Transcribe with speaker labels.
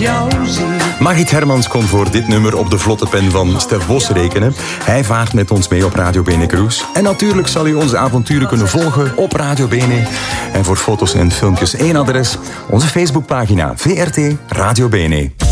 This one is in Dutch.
Speaker 1: jou zie.
Speaker 2: Margriet Hermans kon voor dit nummer op de vlotte pen van Stef Bos rekenen. Hij vaart met ons mee op Radio Bene Cruise. En natuurlijk zal u onze avonturen kunnen volgen op Radio Bene. En voor foto's en filmpjes één adres: onze Facebookpagina VRT Radio Bene.